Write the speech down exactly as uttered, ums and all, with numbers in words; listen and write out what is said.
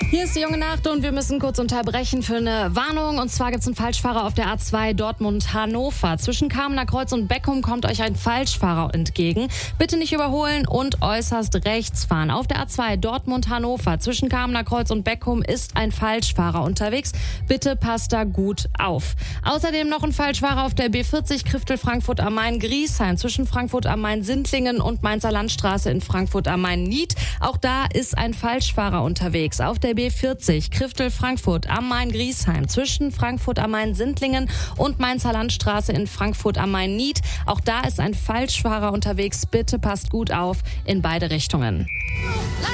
Hier ist die junge Nacht und wir müssen kurz unterbrechen für eine Warnung. Und zwar gibt es einen Falschfahrer auf der A zwei Dortmund-Hannover. Zwischen Kamener Kreuz und Beckum kommt euch ein Falschfahrer entgegen. Bitte nicht überholen und äußerst rechts fahren. Auf der A zwei Dortmund-Hannover zwischen Kamener Kreuz und Beckum ist ein Falschfahrer unterwegs. Bitte passt da gut auf. Außerdem noch ein Falschfahrer auf der B vierzig Kriftel-Frankfurt am Main-Griesheim zwischen Frankfurt am Main-Sindlingen und Mainzer Landstraße in Frankfurt am Main-Nied. Auch da ist ein Falschfahrer unterwegs. Auf der B vierzig Kriftel-Frankfurt am Main-Griesheim zwischen Frankfurt am Main-Sindlingen und Mainzer Landstraße in Frankfurt am Main-Nied. Auch da ist ein Falschfahrer unterwegs. Bitte passt gut auf in beide Richtungen.